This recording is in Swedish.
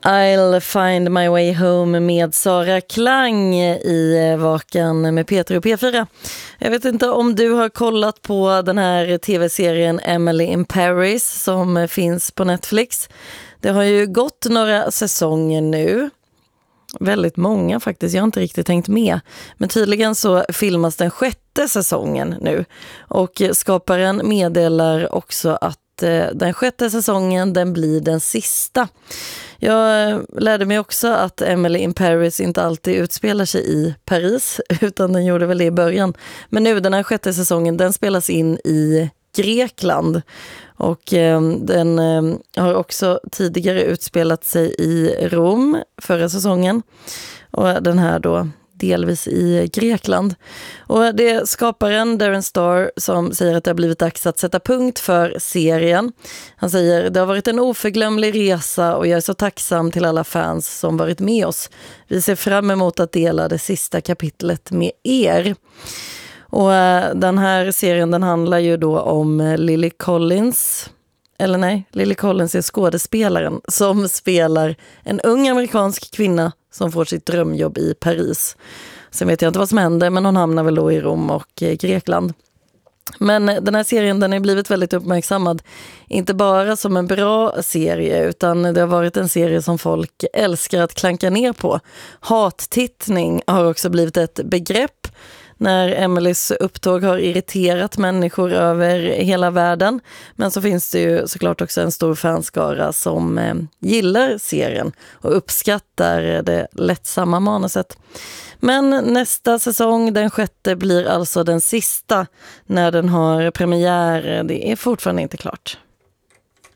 I'll find my way home med Sara Klang i Vakan med Peter och P4. Jag vet inte om du har kollat på den här tv-serien Emily in Paris som finns på Netflix. Det har ju gått några säsonger nu. Väldigt många faktiskt, jag har inte riktigt tänkt med. Men tydligen så filmas den 6:e säsongen nu. Och skaparen meddelar också att den 6:e säsongen den blir den sista. Jag lärde mig också att Emily in Paris inte alltid utspelar sig i Paris, utan den gjorde väl det i början. Men nu den här 6:e säsongen den spelas in i Grekland. Och den har också tidigare utspelat sig i Rom förra säsongen. Och den här då delvis i Grekland. Och det är skaparen Darren Star som säger att det har blivit dags att sätta punkt för serien. Han säger, det har varit en oförglömlig resa och jag är så tacksam till alla fans som varit med oss. Vi ser fram emot att dela det sista kapitlet med er. Och den här serien den handlar ju då om Lily Collins. Eller nej, Lily Collins är skådespelaren som spelar en ung amerikansk kvinna som får sitt drömjobb i Paris. Sen vet jag inte vad som händer, men hon hamnar väl då i Rom och Grekland. Men den här serien den har blivit väldigt uppmärksammad. Inte bara som en bra serie utan det har varit en serie som folk älskar att klanka ner på. Hattittning har också blivit ett begrepp. När Emelies upptåg har irriterat människor över hela världen. Men så finns det ju såklart också en stor fanskara som gillar serien och uppskattar det lättsamma manuset. Men nästa säsong, den 6:e, blir alltså den sista när den har premiär. Det är fortfarande inte klart.